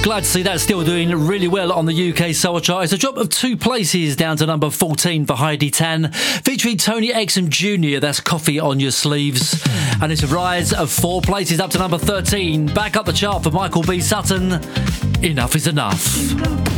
Glad to see that still doing really well on the UK Soul Chart. It's a drop of 2 places down to number 14 for Heidi Tan, featuring Tony Exum Jr. That's Coffee on Your Sleeves. And it's a rise of 4 places up to number 13. Back up the chart for Michael B. Sutton. Enough is enough.